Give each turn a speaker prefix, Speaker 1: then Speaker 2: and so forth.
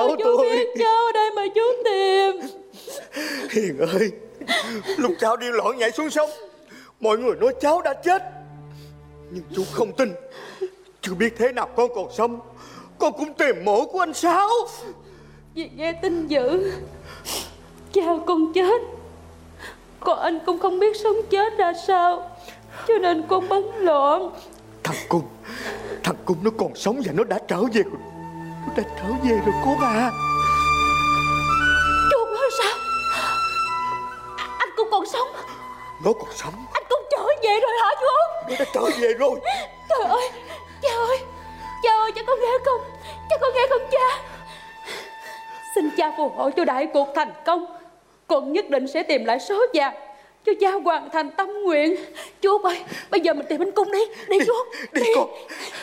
Speaker 1: cháu
Speaker 2: chú
Speaker 1: tôi.
Speaker 2: biết cháu ở đây mà chú tìm.
Speaker 1: Hiền ơi, lúc cháu điên loạn nhảy xuống sông, mọi người nói cháu đã chết. Nhưng chú không tin. Chưa biết thế nào con còn sống, con cũng tìm mộ của anh Sáu.
Speaker 2: Vì nghe tin dữ cha con chết, còn anh cũng không biết sống chết ra sao, cho nên con bấn loạn.
Speaker 1: Thằng Cung nó còn sống và nó đã trở về rồi. Nó đã trở về rồi con à.
Speaker 2: Chú nói sao? Anh cũng còn sống?
Speaker 1: Nó còn sống.
Speaker 2: Anh cũng trở về rồi hả chú?
Speaker 1: Nó đã trở về rồi.
Speaker 2: Trời ơi, cha ơi, cha ơi, cha có nghe không? Cha có nghe không cha? Xin cha phù hộ cho đại cuộc thành công. Con nhất định sẽ tìm lại số vàng cho cha hoàn thành tâm nguyện. Chú ơi, bây giờ mình tìm anh Cung đi. Đi chú.
Speaker 1: Đi con.